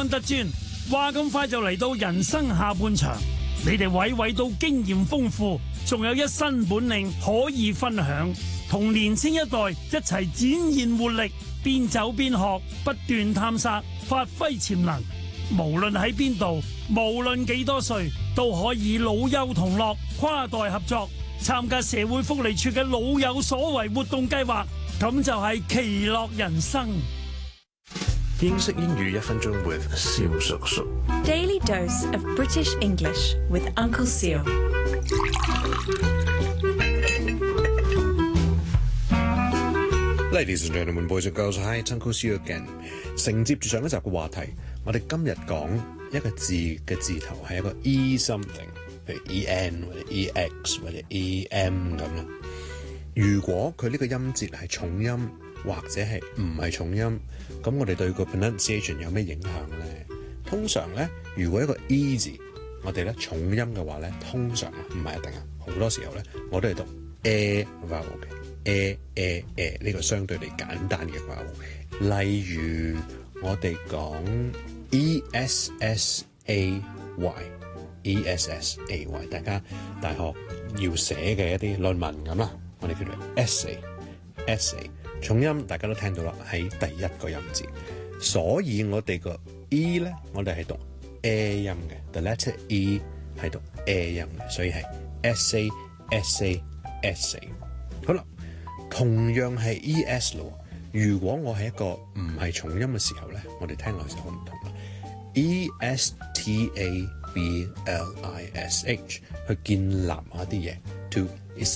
安德尊，話咁快就嚟到人生下半場，你哋娓娓都經驗豐富，仲有一身本領可以分享，同年青一代一齊展現活力，邊走邊學，不斷探索，發揮潛能。無論喺邊度，無論幾多歲，都可以老幼同樂，跨代合作，參加社會福利處嘅老有所為活動計劃，咁就係其樂人生。 英式英語1分鐘 with 蕭叔叔。 Daily dose of British English with Uncle Seal. Ladies and gentlemen, boys and girls, hi, it's Uncle Seal again. 承接住上一集嘅話題，我哋今日講一個字嘅字頭係一個 E something， 譬如 EN 或者 EX 或者 EM 咁啦。如果佢呢個音節係重音或者係唔係重音，咁我哋對個 pronunciation 有咩影響咧？通常咧，如果一個 E 字，我哋咧重音嘅話咧，通常唔係一定啊，好多時候咧，我都係讀 vowel 嘅。呢個相對嚟簡單嘅 vowel， 例如我哋講 ESSAY， 大家大學要寫嘅一啲論文咁啦，我哋叫做 essay， 重音大家都聽到啦，喺第一個音節，所以我哋個 E 咧，我哋係讀 A 音嘅 ，the letter E 係讀 A 音嘅，所以係 essay。好啦。同樣係 ES 咯，如果我係一個唔係重音嘅時候咧，我哋聽落就好唔同啦。ESTABLISH 去建立一啲嘢 ，to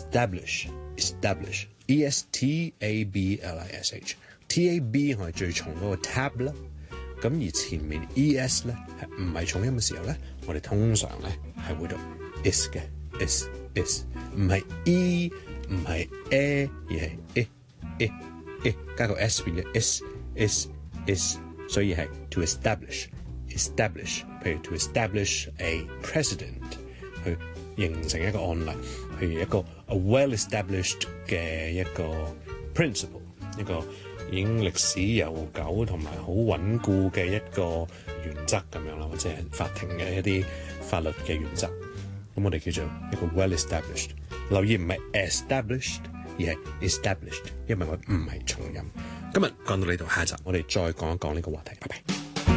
establish，establish。ESTABLISH，TAB 係最重嗰個 tab 啦，咁而前面 ES 咧係唔係重音嘅時候咧，我哋通常咧係會讀 is 嘅 is， 唔係 E。唔係 A 而係 A 加個 S 變咗 is， 所以係 to establish， 譬如 to establish a precedent， 去形成一個案例，譬如一個 a well established 嘅一個 principle， 一個已經歷史悠久同埋好穩固嘅一個原則咁樣啦，或者係法庭嘅一啲法律嘅原則，咁我哋叫做一個 well established。留意唔係 established 而係 established， 因為我唔係重音。今日講到呢度，下集我哋再講一講呢個話題。拜拜。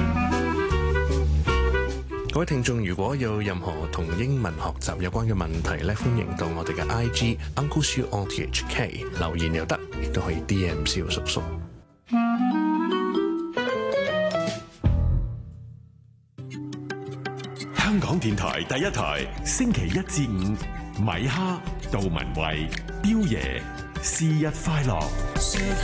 各位聽眾，如果有任何同英文學習有關嘅問題咧，歡迎到我哋嘅 IG Uncle Siu RTHK 留言又得，亦都可以 DM 蕭叔叔。 香港電台第一台，星期1至5。米哈、杜文慧、彪爺，生日快樂。